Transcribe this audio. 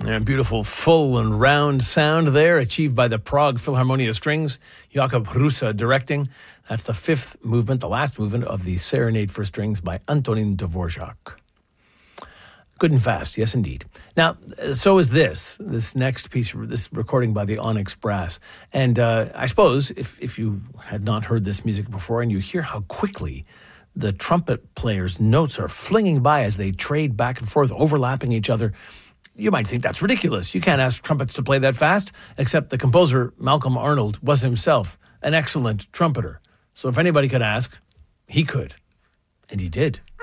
And beautiful, full and round sound there, achieved by the Prague Philharmonia Strings. Jakub Hrusa directing. That's the fifth movement, the last movement of the Serenade for Strings by Antonin Dvorak. Good and fast, yes indeed. Now, so is this next piece, this recording by the Onyx Brass. And I suppose if you had not heard this music before and you hear how quickly the trumpet players' notes are flinging by as they trade back and forth, overlapping each other, you might think that's ridiculous. You can't ask trumpets to play that fast, except the composer, Malcolm Arnold, was himself an excellent trumpeter. So if anybody could ask, he could. And he did.